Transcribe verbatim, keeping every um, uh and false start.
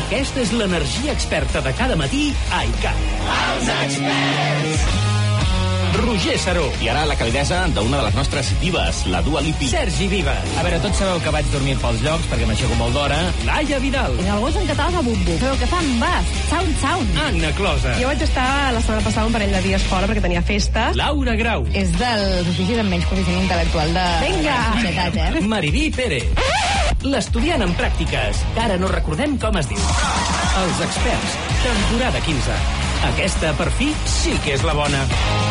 Aquesta és l'energia experta de cada matí a iCat. Els experts! Roger Saró. I ara la calidesa d'una de les nostres divas, la Dua Lipa. Sergi Vives. A veure, tots sabeu que vaig dormir pels llocs perquè m'aixeco molt d'hora. Laia Vidal. I el gos en català fa bum-bum. Sabeu què fan? Va, sound, sound. Anna Closa. Jo vaig estar la setmana passada un parell de dies fora perquè tenia festa. Laura Grau. És dels oficis amb menys coeficient intel·lectual de Vinga. la societat, eh? Mariví Pérez. L'estudiant en pràctiques, que ara no recordem com es diu. Els experts, temporada quinze. Aquesta, per fi, sí que és la bona.